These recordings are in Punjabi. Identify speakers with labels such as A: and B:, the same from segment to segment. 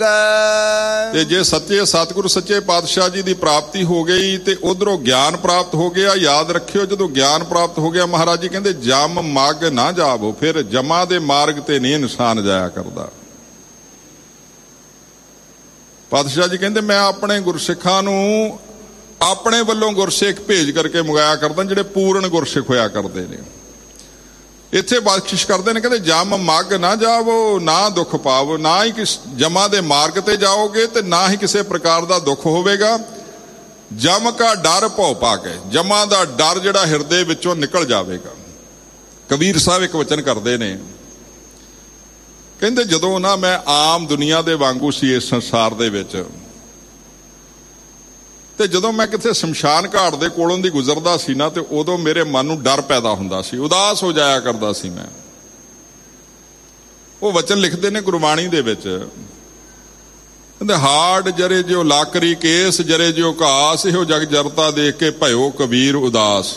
A: ਤੇ ਜੇ ਸੱਚੇ ਸਤਿਗੁਰੂ ਸੱਚੇ ਪਾਤਸ਼ਾਹ ਜੀ ਦੀ ਪ੍ਰਾਪਤੀ ਹੋ ਗਈ ਤੇ ਉਧਰੋਂ ਗਿਆਨ ਪ੍ਰਾਪਤ ਹੋ ਗਿਆ। ਯਾਦ ਰੱਖਿਓ, ਜਦੋਂ ਗਿਆਨ ਪ੍ਰਾਪਤ ਹੋ ਗਿਆ ਮਹਾਰਾਜ ਜੀ ਕਹਿੰਦੇ ਜਮ ਮਗ ਨਾ ਜਾਵੋ, ਫਿਰ ਜਮਾਂ ਦੇ ਮਾਰਗ ਤੇ ਨਹੀਂ ਇਨਸਾਨ ਜਾਇਆ ਕਰਦਾ। ਪਾਤਸ਼ਾਹ ਜੀ ਕਹਿੰਦੇ ਮੈਂ ਆਪਣੇ ਗੁਰਸਿੱਖਾਂ ਨੂੰ ਆਪਣੇ ਵੱਲੋਂ ਗੁਰਸਿੱਖ ਭੇਜ ਕਰਕੇ ਮੰਗਾਇਆ ਕਰਦਾ ਜਿਹੜੇ ਪੂਰਨ ਗੁਰਸਿੱਖ ਹੋਇਆ ਕਰਦੇ ਨੇ। ਇੱਥੇ ਬਖਸ਼ਿਸ਼ ਕਰਦੇ ਨੇ, ਕਹਿੰਦੇ ਜਮ ਮਗ ਨਾ ਜਾਵੋ ਨਾ ਦੁੱਖ ਪਾਵੋ, ਨਾ ਹੀ ਕਿਸ ਜਮਾਂ ਦੇ ਮਾਰਗ ਤੇ ਜਾਓਗੇ ਤੇ ਨਾ ਹੀ ਕਿਸੇ ਪ੍ਰਕਾਰ ਦਾ ਦੁੱਖ ਹੋਵੇਗਾ। ਜਮ ਕਾ ਡਰ ਭਉ ਪਾਕੇ, ਜਮਾਂ ਦਾ ਡਰ ਜਿਹੜਾ ਹਿਰਦੇ ਵਿੱਚੋਂ ਨਿਕਲ ਜਾਵੇਗਾ। ਕਬੀਰ ਸਾਹਿਬ ਇੱਕ ਵਚਨ ਕਰਦੇ ਨੇ, ਕਹਿੰਦੇ ਜਦੋਂ ਨਾ ਮੈਂ ਆਮ ਦੁਨੀਆ ਦੇ ਵਾਂਗੂ ਸੀ ਇਸ ਸੰਸਾਰ ਦੇ ਵਿੱਚ, ਤੇ ਜਦੋਂ ਮੈਂ ਕਿਤੇ ਸ਼ਮਸ਼ਾਨ ਘਾਟ ਦੇ ਕੋਲੋਂ ਦੀ ਗੁਜ਼ਰਦਾ ਸੀ ਨਾ ਤੇ ਉਦੋਂ ਮੇਰੇ ਮਨ ਨੂੰ ਡਰ ਪੈਦਾ ਹੁੰਦਾ ਸੀ, ਉਦਾਸ ਹੋ ਜਾਇਆ ਕਰਦਾ ਸੀ ਮੈਂ। ਉਹ ਵਚਨ ਲਿਖਦੇ ਨੇ ਗੁਰਬਾਣੀ ਦੇ ਵਿੱਚ, ਕਹਿੰਦੇ ਹਾੜ ਜਰੇ ਜਿਉ ਲਾਕਰੀ ਕੇਸ ਜਰੇ ਜਿਉ ਘਾਸ, ਇਹੋ ਜਗ ਜਰਤਾ ਦੇਖ ਕੇ ਭਇਓ ਕਬੀਰ ਉਦਾਸ।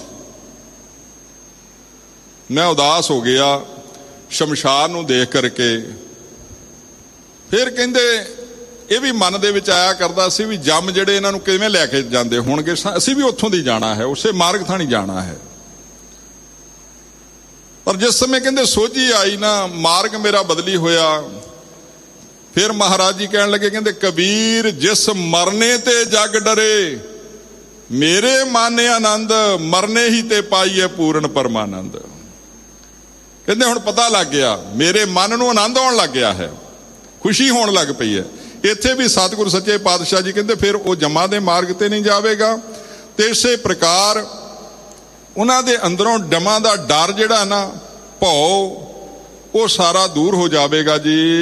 A: ਮੈਂ ਉਦਾਸ ਹੋ ਗਿਆ ਸ਼ਮਸ਼ਾਨ ਨੂੰ ਦੇਖ ਕਰਕੇ। ਫਿਰ ਕਹਿੰਦੇ ਇਹ ਵੀ ਮਨ ਦੇ ਵਿੱਚ ਆਇਆ ਕਰਦਾ ਸੀ ਵੀ ਜੰਮ ਜਿਹੜੇ ਇਹਨਾਂ ਨੂੰ ਕਿਵੇਂ ਲੈ ਕੇ ਜਾਂਦੇ ਹੋਣਗੇ, ਅਸੀਂ ਵੀ ਉੱਥੋਂ ਦੀ ਜਾਣਾ ਹੈ, ਉਸੇ ਮਾਰਗ ਥਾਣੀ ਜਾਣਾ ਹੈ। ਪਰ ਜਿਸ ਸਮੇਂ ਕਹਿੰਦੇ ਸੋਝੀ ਆਈ ਨਾ, ਮਾਰਗ ਮੇਰਾ ਬਦਲੀ ਹੋਇਆ। ਫਿਰ ਮਹਾਰਾਜ ਜੀ ਕਹਿਣ ਲੱਗੇ, ਕਹਿੰਦੇ ਕਬੀਰ ਜਿਸ ਮਰਨੇ ਤੇ ਜਗ ਡਰੇ, ਮੇਰੇ ਮਾਨੇ ਆਨੰਦ ਮਰਨੇ ਹੀ ਤੇ ਪਾਈਏ ਪੂਰਨ ਪਰਮਾਨੰਦ। ਕਹਿੰਦੇ ਹੁਣ ਪਤਾ ਲੱਗ ਗਿਆ, ਮੇਰੇ ਮਨ ਨੂੰ ਆਨੰਦ ਆਉਣ ਲੱਗ ਗਿਆ ਹੈ, ਖੁਸ਼ੀ ਹੋਣ ਲੱਗ ਪਈ ਹੈ। ਇੱਥੇ ਵੀ ਸਤਿਗੁਰੂ ਸੱਚੇ ਪਾਤਸ਼ਾਹ ਜੀ ਕਹਿੰਦੇ ਫਿਰ ਉਹ ਜਮਾਂ ਦੇ ਮਾਰਗ ਤੇ ਨਹੀਂ ਜਾਵੇਗਾ। ਤੇ ਇਸੇ ਪ੍ਰਕਾਰ ਉਹਨਾਂ ਦੇ ਅੰਦਰੋਂ ਜਮਾਂ ਦਾ ਡਰ ਜਿਹੜਾ ਨਾ ਭਉ, ਉਹ ਸਾਰਾ ਦੂਰ ਹੋ ਜਾਵੇਗਾ ਜੀ।